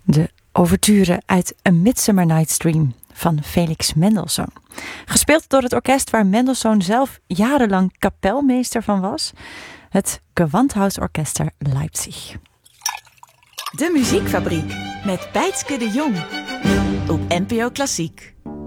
De ouverture uit A Midsummer Night's Dream van Felix Mendelssohn. Gespeeld door het orkest waar Mendelssohn zelf jarenlang kapelmeester van was. Het Gewandhausorchester Leipzig. De Muziekfabriek met Bijtske de Jong op NPO Klassiek.